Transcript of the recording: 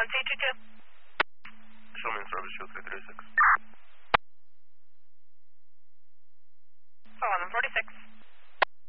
C22. Show me in service, show 336. 1146.